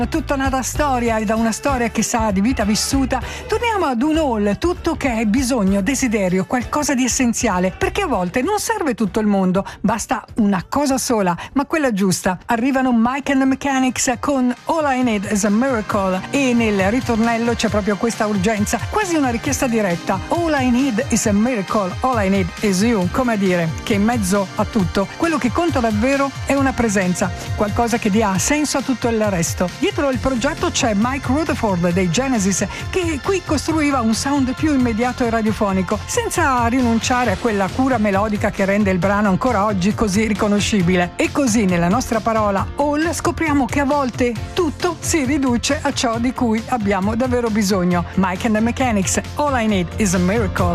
Tutta un'altra storia, e da una storia che sa di vita vissuta torniamo ad un all, tutto che è bisogno, desiderio, qualcosa di essenziale, perché a volte non serve tutto il mondo, basta una cosa sola, ma quella giusta. Arrivano Mike and the Mechanics con All I Need is a Miracle, e nel ritornello c'è proprio questa urgenza, quasi una richiesta diretta: All I need is a miracle, all I need is you, come a dire che in mezzo a tutto quello che conta davvero è una presenza, qualcosa che dia senso a tutto il resto. Dietro il progetto c'è Mike Rutherford dei Genesis, che qui costruiva un sound più immediato e radiofonico, senza rinunciare a quella cura melodica che rende il brano ancora oggi così riconoscibile. E così nella nostra parola all scopriamo che a volte tutto si riduce a ciò di cui abbiamo davvero bisogno. Mike and the Mechanics, All I Need is a Miracle.